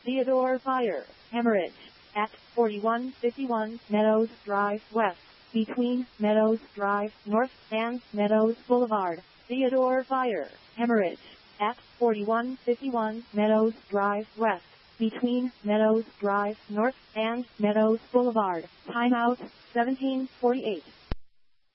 Theodore Fire, Hemorrhage, at 4151 Meadows Drive West, between Meadows Drive North and Meadows Boulevard. Theodore Fire, Hemorrhage, at 4151 Meadows Drive West, between Meadows Drive North and Meadows Boulevard. Timeout, 17:48.